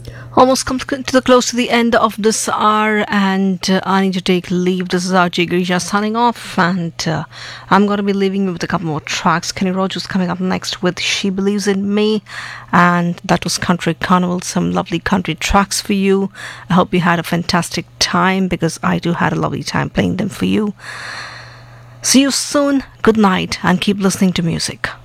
Almost come to the close to the end of this hour, and I need to take leave. This is RJ Grisha signing off, and I'm going to be leaving you with a couple more tracks. Kenny Rogers coming up next with "She Believes in Me," and that was Country Carnival. Some lovely country tracks for you. I hope you had a fantastic time, because I do had a lovely time playing them for you. See you soon. Good night, and keep listening to music.